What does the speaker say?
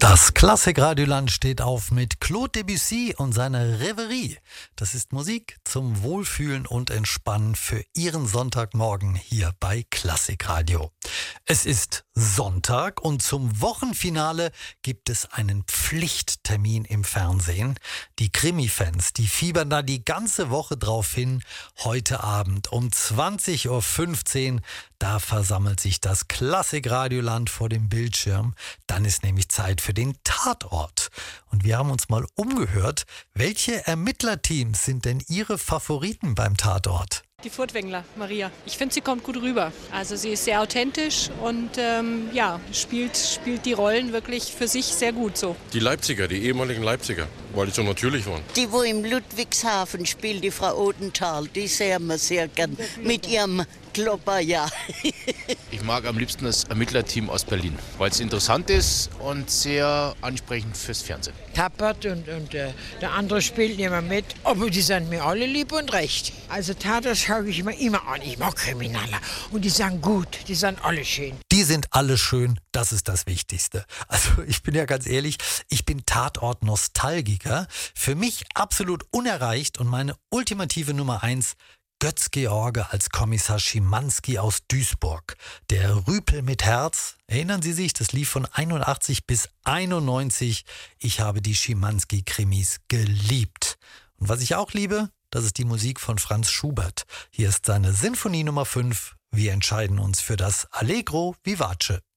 Das Klassikradioland steht auf mit Claude Debussy und seiner Reverie. Das ist Musik zum Wohlfühlen und Entspannen für Ihren Sonntagmorgen hier bei Klassikradio. Es ist Sonntag und zum Wochenfinale gibt es einen Pflichttermin im Fernsehen. Die Krimi-Fans, die fiebern da die ganze Woche drauf hin. Heute Abend um 20.15 Uhr, da versammelt sich das Klassikradioland vor dem Bildschirm. Dann ist nämlich Zeit für den Tatort. Und wir haben uns mal umgehört, welche Ermittlerteams sind denn Ihre Favoriten beim Tatort? Die Furtwängler, Maria. Ich finde, sie kommt gut rüber. Also sie ist sehr authentisch und spielt die Rollen wirklich für sich sehr gut so. Die Leipziger, die ehemaligen Leipziger, weil die so natürlich waren. Die, wo im Ludwigshafen spielt, die Frau Odenthal, die sehen wir sehr gern mit ihrem Klopper, ja. Ich mag am liebsten das Ermittlerteam aus Berlin, weil es interessant ist und sehr ansprechend fürs Fernsehen. Tappert und der andere spielt nicht mehr mit, aber die sind mir alle lieb und recht. Also Tatort schaue ich mir immer an. Ich mag Kriminaler und die sind gut, die sind alle schön. Die sind alle schön, das ist das Wichtigste. Also ich bin ja ganz ehrlich, ich bin Tatort-Nostalgiker. Für mich absolut unerreicht und meine ultimative Nummer 1, Götz-George als Kommissar Schimanski aus Duisburg. Der Rüpel mit Herz, erinnern Sie sich, das lief von 81 bis 91. Ich habe die Schimanski-Krimis geliebt. Und was ich auch liebe, das ist die Musik von Franz Schubert. Hier ist seine Sinfonie Nummer 5. Wir entscheiden uns für das Allegro Vivace.